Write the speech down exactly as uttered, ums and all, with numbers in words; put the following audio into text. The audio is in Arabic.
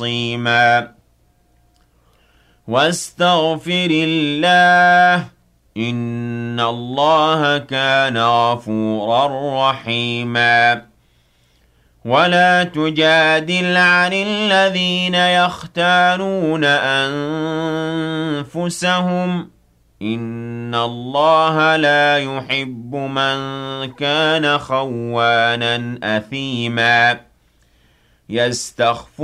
عصيما واستغفر الله إن الله كان غفورا رحيما ولا تجادل عن الذين يختانون أنفسهم إن الله لا يحب من كان خوانا أثيما يستخف